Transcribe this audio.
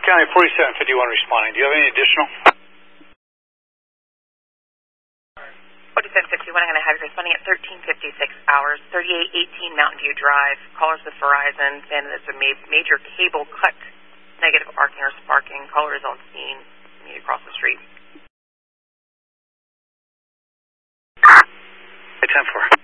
County 4751 responding. Do you have any additional? 4751, I'm going to have you responding at 1356 hours, 3818 Mountain View Drive. Callers with Verizon saying that there's a major cable cut, negative arcing or sparking. Caller is on scene, meet across the street. 10-4.